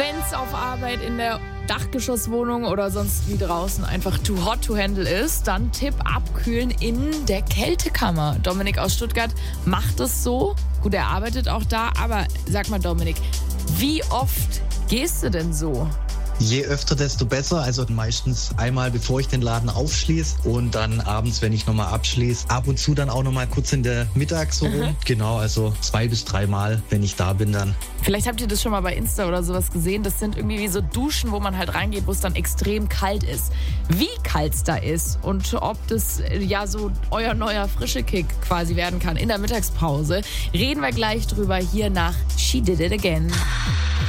Wenn's auf Arbeit in der Dachgeschosswohnung oder sonst wie draußen einfach too hot to handle ist, dann Tipp abkühlen in der Kältekammer. Dominik aus Stuttgart macht es so. Gut, er arbeitet auch da, aber sag mal Dominik, wie oft gehst du denn so? Je öfter, desto besser. Also meistens einmal, bevor ich den Laden aufschließe und dann abends, wenn ich nochmal abschließe. Ab und zu dann auch nochmal kurz in der Mittag so rum. Genau, also 2 bis 3 Mal, wenn ich da bin dann. Vielleicht habt ihr das schon mal bei Insta oder sowas gesehen. Das sind irgendwie wie so Duschen, wo man halt reingeht, wo es dann extrem kalt ist. Wie kalt es da ist und ob das ja so euer neuer frische Kick quasi werden kann in der Mittagspause, reden wir gleich drüber hier nach She Did It Again.